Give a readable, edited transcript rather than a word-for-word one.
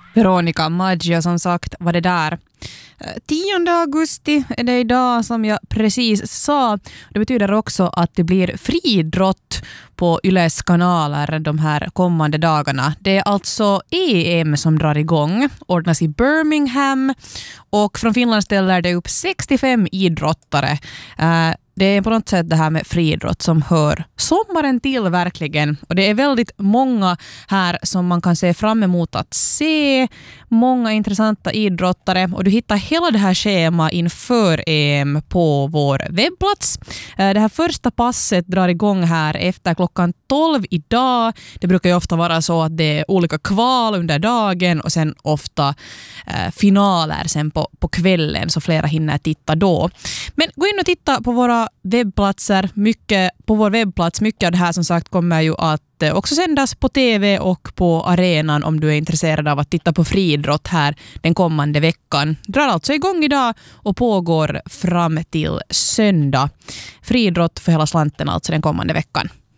Veronica Maggio som sagt var det där. 10 augusti är det idag som jag precis sa. Det betyder också att det blir friidrott på Yles kanaler de här kommande dagarna. Det är alltså EM som drar igång, ordnas i Birmingham och från Finland ställer det upp 65 idrottare. Det är på något sätt det här med friidrott som hör sommaren till verkligen. Och det är väldigt många här som man kan se fram emot att se. Många intressanta idrottare. Och du hittar hela det här schema inför EM på vår webbplats. Det här första passet drar igång här efter klockan 12 idag. Det brukar ju ofta vara så att det är olika kval under dagen och sen ofta finaler sen på kvällen så flera hinner titta då. Men gå in och titta på våra webbplatser. På vår webbplats, mycket av det här som sagt kommer ju att också sändas på TV och på arenan om du är intresserad av att titta på friidrott här den kommande veckan. Drar alltså igång idag och pågår fram till söndag. Friidrott för hela slanten alltså den kommande veckan.